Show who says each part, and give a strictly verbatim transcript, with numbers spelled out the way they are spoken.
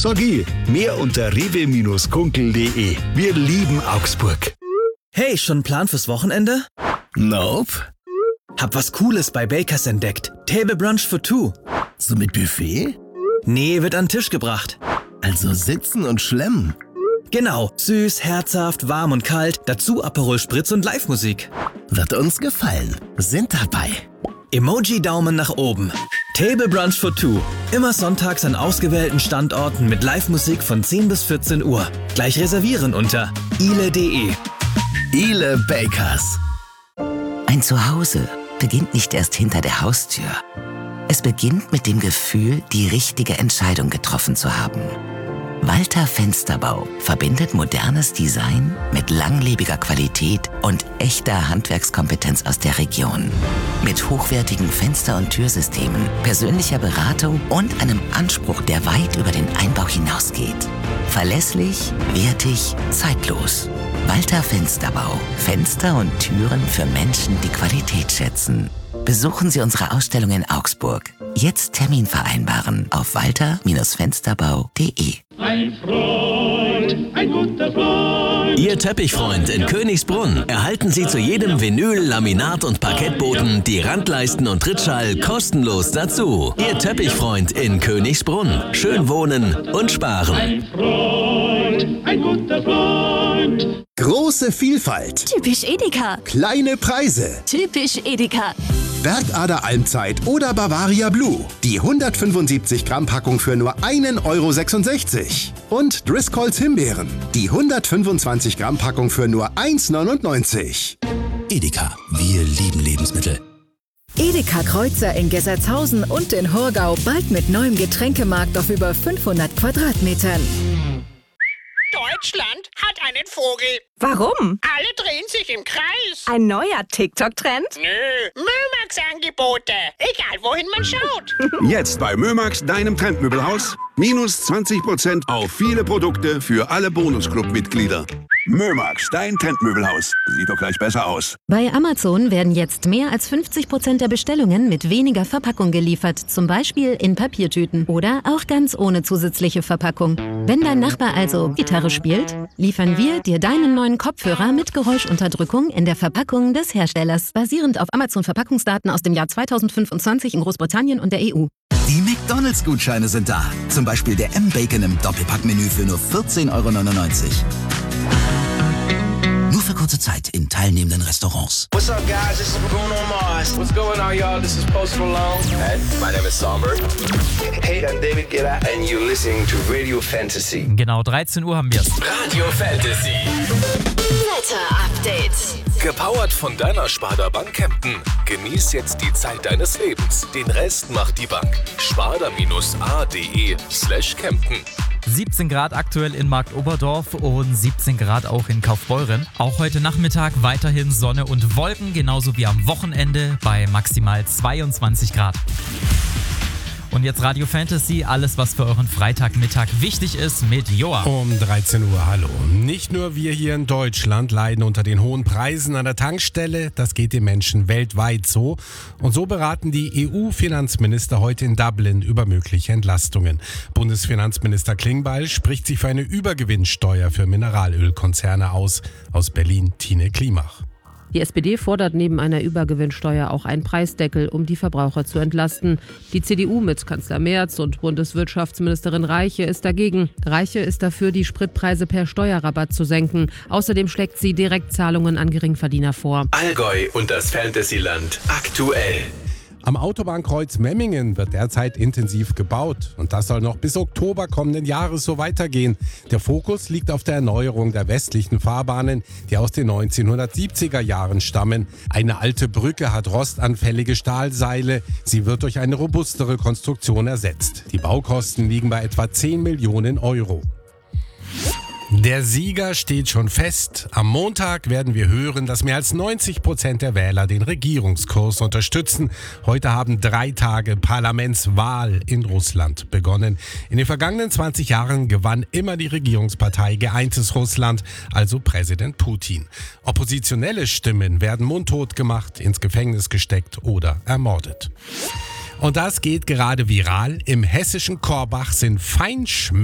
Speaker 1: Sag ich, mehr unter rewe Bindestrich kunkel punkt de. Wir lieben Augsburg.
Speaker 2: Hey, schon ein Plan fürs Wochenende?
Speaker 1: Nope.
Speaker 2: Hab was Cooles bei Bakers entdeckt. Table Brunch for two.
Speaker 1: So mit Buffet?
Speaker 2: Nee, wird an den Tisch gebracht.
Speaker 1: Also sitzen und schlemmen.
Speaker 2: Genau, süß, herzhaft, warm und kalt, dazu Aperol Spritz und Live-Musik.
Speaker 1: Wird uns gefallen. Sind dabei.
Speaker 2: Emoji-Daumen nach oben. Table Brunch for two. Immer sonntags an ausgewählten Standorten mit Live-Musik von zehn bis vierzehn Uhr. Gleich reservieren unter ile punkt de.
Speaker 1: Ile Bakers.
Speaker 3: Ein Zuhause beginnt nicht erst hinter der Haustür. Es beginnt mit dem Gefühl, die richtige Entscheidung getroffen zu haben. Walter Fensterbau verbindet modernes Design mit langlebiger Qualität und echter Handwerkskompetenz aus der Region. Mit hochwertigen Fenster- und Türsystemen, persönlicher Beratung und einem Anspruch, der weit über den Einbau hinausgeht. Verlässlich, wertig, zeitlos. Walter Fensterbau. Fenster und Türen für Menschen, die Qualität schätzen. Besuchen Sie unsere Ausstellung in Augsburg. Jetzt Termin vereinbaren auf walter Bindestrich fensterbau punkt de.
Speaker 4: Ein Freund, ein guter Freund.
Speaker 5: Ihr Teppichfreund in Königsbrunn. Erhalten Sie zu jedem Vinyl, Laminat und Parkettboden die Randleisten und Trittschall kostenlos dazu. Ihr Teppichfreund in Königsbrunn. Schön wohnen und sparen.
Speaker 4: Ein Freund, ein guter Freund.
Speaker 6: Große Vielfalt.
Speaker 7: Typisch Edeka.
Speaker 6: Kleine Preise.
Speaker 7: Typisch Edeka.
Speaker 6: Bergader Almzeit oder Bavaria Blue. Die hundertfünfundsiebzig Gramm Packung für nur einen Euro sechsundsechzig. Und Driscolls Himbeeren. Die hundertfünfundzwanzig Gramm Packung für nur eins neunundneunzig.
Speaker 1: Edeka, wir lieben Lebensmittel.
Speaker 8: Edeka Kreuzer in Gessertshausen und in Hurgau bald mit neuem Getränkemarkt auf über fünfhundert Quadratmetern.
Speaker 9: Deutschland hat einen Vogel.
Speaker 10: Warum?
Speaker 9: Alle drehen sich im Kreis.
Speaker 10: Ein neuer TikTok-Trend?
Speaker 9: Nö, Mömax-Angebote. Egal, wohin man schaut.
Speaker 11: Jetzt bei Mömax, deinem Trendmöbelhaus. Minus zwanzig Prozent auf viele Produkte für alle Bonusclub-Mitglieder. Mömax, dein Trendmöbelhaus. Sieht doch gleich besser aus.
Speaker 12: Bei Amazon werden jetzt mehr als fünfzig Prozent der Bestellungen mit weniger Verpackung geliefert. Zum Beispiel in Papiertüten oder auch ganz ohne zusätzliche Verpackung. Wenn dein Nachbar also Gitarre spielt, liefern wir dir deinen neuen Kopfhörer mit Geräuschunterdrückung in der Verpackung des Herstellers. Basierend auf Amazon-Verpackungsdaten aus dem Jahr zweitausendfünfundzwanzig in Großbritannien und der E U.
Speaker 13: Die McDonalds-Gutscheine sind da. Zum Beispiel der M-Bacon im Doppelpackmenü für nur vierzehn Euro neunundneunzig. Nur für kurze Zeit in teilnehmenden Restaurants.
Speaker 14: What's up, guys? This is Bruno Mars. What's going on, y'all? This is Post Malone. Hey, my name is Songbird. Hey, I'm David Guetta and you're listening to Radio Fantasy.
Speaker 15: Genau, dreizehn Uhr haben wir es.
Speaker 5: Radio Fantasy.
Speaker 7: Wetter-Update.
Speaker 5: Gepowert von deiner Sparda Bank Kempten. Genieß jetzt die Zeit deines Lebens. Den Rest macht die Bank. Sparda-ade slash Kempten.
Speaker 15: siebzehn Grad aktuell in Marktoberdorf und siebzehn Grad auch in Kaufbeuren. Auch heute Nachmittag weiterhin Sonne und Wolken, genauso wie am Wochenende bei maximal zweiundzwanzig Grad. Und jetzt Radio Fantasy, alles was für euren Freitagmittag wichtig ist mit Joa.
Speaker 16: Um dreizehn Uhr, hallo. Nicht nur wir hier in Deutschland leiden unter den hohen Preisen an der Tankstelle, das geht den Menschen weltweit so. Und so beraten die E U-Finanzminister heute in Dublin über mögliche Entlastungen. Bundesfinanzminister Klingbeil spricht sich für eine Übergewinnsteuer für Mineralölkonzerne aus. Aus Berlin, Tine Klimach.
Speaker 17: Die S P D fordert neben einer Übergewinnsteuer auch einen Preisdeckel, um die Verbraucher zu entlasten. Die C D U mit Kanzler Merz und Bundeswirtschaftsministerin Reiche ist dagegen. Reiche ist dafür, die Spritpreise per Steuerrabatt zu senken. Außerdem schlägt sie Direktzahlungen an Geringverdiener vor.
Speaker 5: Allgäu und das Fantasyland aktuell.
Speaker 16: Am Autobahnkreuz Memmingen wird derzeit intensiv gebaut und das soll noch bis Oktober kommenden Jahres so weitergehen. Der Fokus liegt auf der Erneuerung der westlichen Fahrbahnen, die aus den neunzehnhundertsiebziger Jahren stammen. Eine alte Brücke hat rostanfällige Stahlseile. Sie wird durch eine robustere Konstruktion ersetzt. Die Baukosten liegen bei etwa zehn Millionen Euro. Der Sieger steht schon fest. Am Montag werden wir hören, dass mehr als neunzig Prozent der Wähler den Regierungskurs unterstützen. Heute haben drei Tage Parlamentswahl in Russland begonnen. In den vergangenen zwanzig Jahren gewann immer die Regierungspartei Geeintes Russland, also Präsident Putin. Oppositionelle Stimmen werden mundtot gemacht, ins Gefängnis gesteckt oder ermordet. Und das geht gerade viral. Im hessischen Korbach sind Feinschmecker